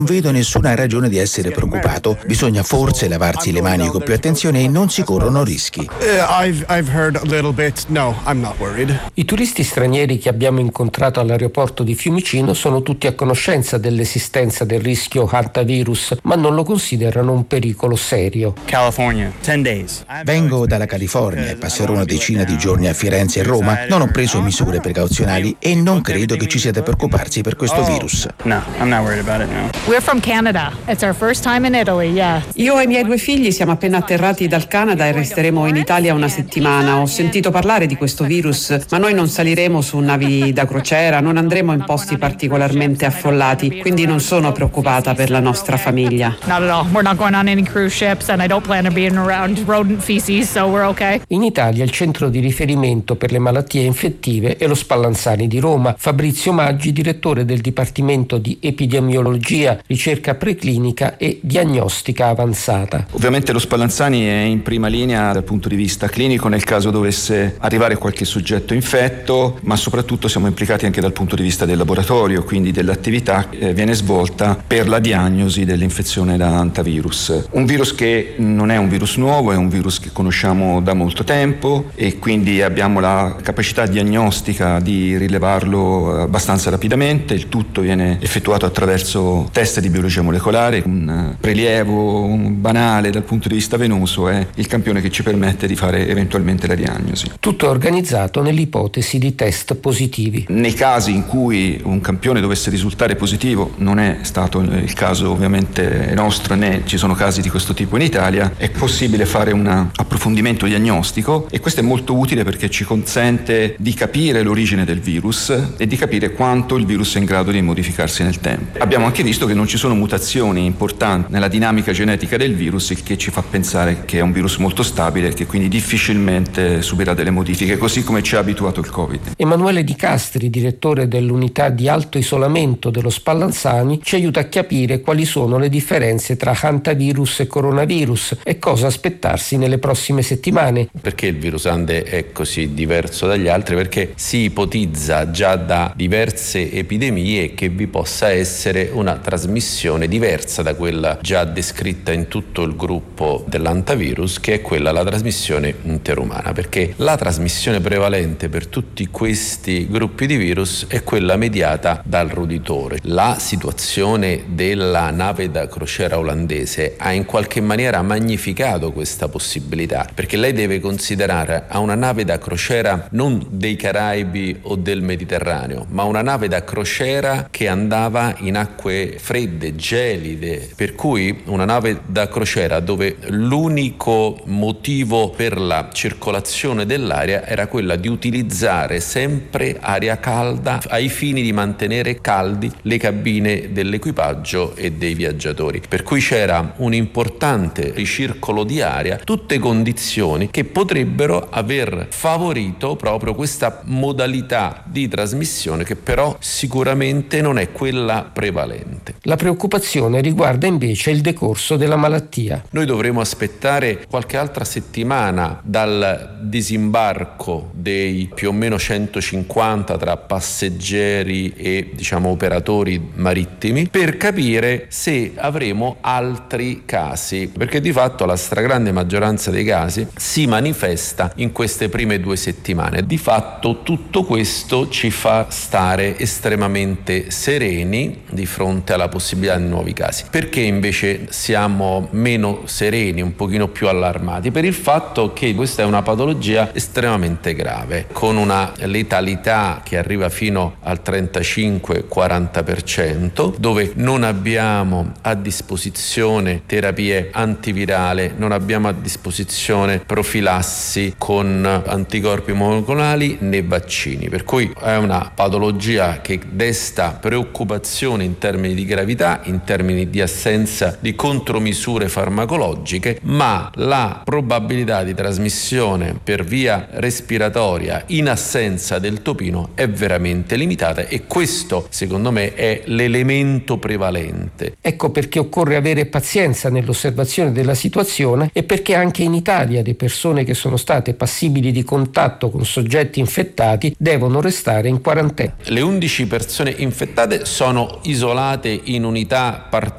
Non vedo nessuna ragione di essere preoccupato. Bisogna forse lavarsi le mani con più attenzione e non si corrono rischi. I've heard a little bit. No, I'm not worried. I turisti stranieri che abbiamo incontrato all'aeroporto di Fiumicino sono tutti a conoscenza dell'esistenza del rischio hantavirus, ma non lo considerano un pericolo serio. California, 10 days. Vengo dalla California e passerò una decina di giorni a Firenze e Roma. Non ho preso misure precauzionali e non credo che ci sia da preoccuparsi per questo virus. No, I'm not worried about it, no. We're from Canada. It's our first time in Italy, yeah. Io e i miei 2 figli siamo appena atterrati dal Canada e resteremo in Italia una settimana. Ho sentito parlare di questo virus, ma noi non saliremo su navi da crociera, non andremo in posti particolarmente affollati, quindi non sono preoccupata per la nostra famiglia. Not at all. We're not going on any cruise ships and I don't plan on being around rodent feces, so we're okay. In Italia il centro di riferimento per le malattie infettive è lo Spallanzani di Roma. Fabrizio Maggi, direttore del Dipartimento di Epidemiologia, ricerca preclinica e diagnostica avanzata. Ovviamente lo Spallanzani è in prima linea dal punto di vista clinico nel caso dovesse arrivare qualche soggetto infetto, ma soprattutto siamo implicati anche dal punto di vista del laboratorio, quindi dell'attività che viene svolta per la diagnosi dell'infezione da hantavirus. Un virus che non è un virus nuovo, è un virus che conosciamo da molto tempo e quindi abbiamo la capacità diagnostica di rilevarlo abbastanza rapidamente. Il tutto viene effettuato attraverso test di biologia molecolare. Un prelievo banale dal punto di vista venoso è il campione che ci permette di fare eventualmente la diagnosi. Tutto è organizzato nell'ipotesi di test positivi. Nei casi in cui un campione dovesse risultare positivo, non è stato il caso ovviamente nostro, né ci sono casi di questo tipo in Italia, è possibile fare un approfondimento diagnostico e questo è molto utile perché ci consente di capire l'origine del virus e di capire quanto il virus è in grado di modificarsi nel tempo. Abbiamo anche visto che non ci sono mutazioni importanti nella dinamica genetica del virus, il che ci fa pensare che è un virus molto stabile e che quindi difficilmente subirà delle modifiche, così come ci ha abituato il Covid. Emanuele Di Castri, direttore dell'unità di alto isolamento dello Spallanzani, ci aiuta a capire quali sono le differenze tra hantavirus e coronavirus e cosa aspettarsi nelle prossime settimane. Perché il virus Ande è così diverso dagli altri? Perché si ipotizza già da diverse epidemie che vi possa essere una trasmissione diversa da quella già descritta in tutto il gruppo dell'hantavirus, che è quella la trasmissione interumana, perché la trasmissione prevalente per tutti questi gruppi di virus è quella mediata dal roditore. La situazione della nave da crociera olandese ha in qualche maniera magnificato questa possibilità, perché lei deve considerare a una nave da crociera non dei Caraibi o del Mediterraneo, ma una nave da crociera che andava in acque fredde, gelide, per cui una nave da crociera dove l'unico motivo per la circolazione dell'aria era quella di utilizzare sempre aria calda ai fini di mantenere caldi le cabine dell'equipaggio e dei viaggiatori, per cui c'era un importante ricircolo di aria, tutte condizioni che potrebbero aver favorito proprio questa modalità di trasmissione che però sicuramente non è quella prevalente. La preoccupazione riguarda invece il decorso della malattia. Noi dovremo aspettare qualche altra settimana dal disimbarco dei più o meno 150 tra passeggeri e operatori marittimi per capire se avremo altri casi, perché di fatto la stragrande maggioranza dei casi si manifesta in queste prime 2 settimane. Di fatto tutto questo ci fa stare estremamente sereni di fronte alla possibilità di nuovi casi. Perché invece siamo meno sereni, un pochino più allarmati? Per il fatto che questa è una patologia estremamente grave, con una letalità che arriva fino al 35-40%, dove non abbiamo a disposizione terapie antivirali, non abbiamo a disposizione profilassi con anticorpi monoclonali né vaccini, per cui è una patologia che desta preoccupazione in termini di gravità, in termini di assenza di contromisure farmacologiche, ma la probabilità di trasmissione per via respiratoria in assenza del topino è veramente limitata e questo secondo me è l'elemento prevalente. Ecco perché occorre avere pazienza nell'osservazione della situazione e perché anche in Italia le persone che sono state passibili di contatto con soggetti infettati devono restare in quarantena. Le 11 persone infettate sono isolate in unità particolari